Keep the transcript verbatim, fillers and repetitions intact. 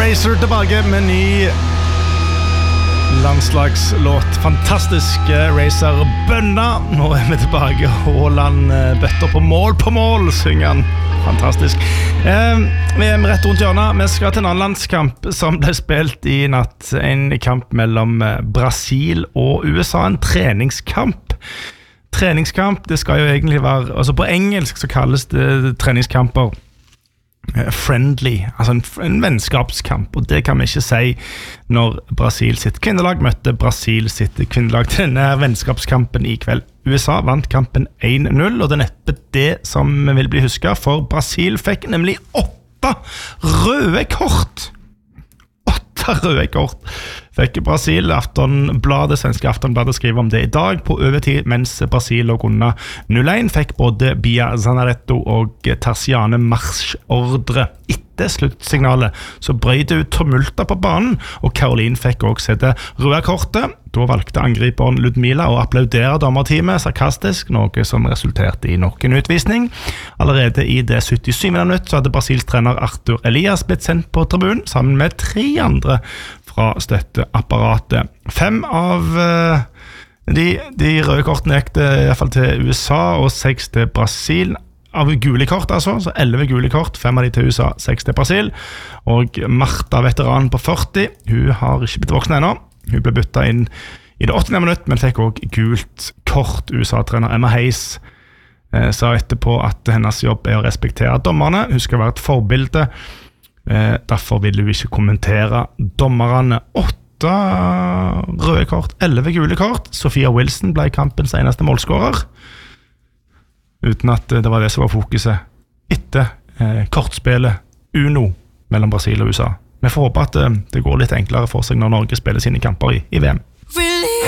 Racer tilbake med ny landslagslåt. Fantastisk Racer bønna. Nå er vi tilbake. Haaland bøtter på mål på mål, synger han. Fantastisk. Eh, vi er rett rundt hjørnet. Vi skal til en annen landskamp som ble spilt i natt. En kamp mellom Brasil og U S A. En treningskamp. Treningskamp, det skal jo egentlig være, altså på engelsk så kalles det treningskamper friendly, altså en, en vennskapskamp, og det kan vi ikke si når Brasil sitt kvinnelag møtte Brasil sitt kvinnelag til denne vennskapskampen i kveld. U S A vant kampen én null, og det er neppe det som vil bli husket, for Brasil fikk nemlig åtte røde kort. Åtte røde kort fikk Brasil. Aftonbladet, svenske Aftonbladet skriver om det i dag på overtid, mens Brasil lå under null én, fikk både Bia Zannaretto og Terziane marsjordre. Etter sluttsignalet så brøy det ut tumulter på banen, og Caroline fikk også sette røde kortet. Da valgte angriperen Ludmila å applaudere dommerteamet sarkastisk, noe som resulterte i nok en utvisning. Allerede i det syttisyvende minutt så hadde Brasils trener Arthur Elias blitt sendt på tribunen, sammen med tre andre fra støtteapparatet. Fem av uh, de, de røde kortene gikk det i hvert fall til U S A, og seks til Brasil. Av gule kort altså, så elleve gule kort, fem av de til U S A, seks til Brasil. Og Marta, veteranen på førti, hun har ikke blitt voksen ennå. Hun ble byttet inn i det åttende minutt, men fikk også gult kort. U S A-trener Emma Hayes eh, sa etterpå at hennes jobb er å respektere dommerne. Hun skal være et forbilde. Eh, derfor vil hun ikke kommentere dommerne. Åtte røde kort, elleve gule kort. Sophia Wilson ble kampens eneste målskårer, uten at det var det som var fokuset etter eh, kortspillet Uno mellom Brasil og U S A. Vi får håpe at eh, det går litt enklere for seg når Norge spiller sine kamper i, i V M. Really?